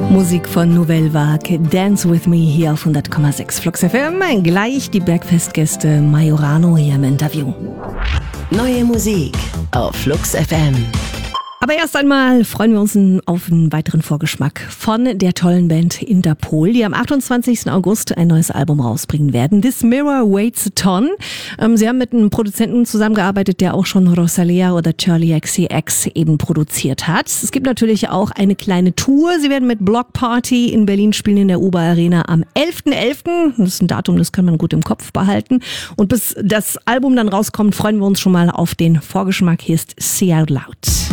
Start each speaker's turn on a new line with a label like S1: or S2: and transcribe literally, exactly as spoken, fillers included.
S1: Musik von Nouvelle Vague, Dance With Me hier auf hundert Komma sechs Flux F M. Gleich die Bergfestgäste Majorano hier im Interview.
S2: Neue Musik auf Flux F M.
S1: Aber erst einmal freuen wir uns auf einen weiteren Vorgeschmack von der tollen Band Interpol, die am achtundzwanzigsten August ein neues Album rausbringen werden. This Mirror Weighs a Ton. Ähm, sie haben mit einem Produzenten zusammengearbeitet, der auch schon Rosalea oder Charli X C X eben produziert hat. Es gibt natürlich auch eine kleine Tour. Sie werden mit Block Party in Berlin spielen in der U B A Arena am elften elften Das ist ein Datum, das kann man gut im Kopf behalten. Und bis das Album dann rauskommt, freuen wir uns schon mal auf den Vorgeschmack. Hier ist See Out Loud.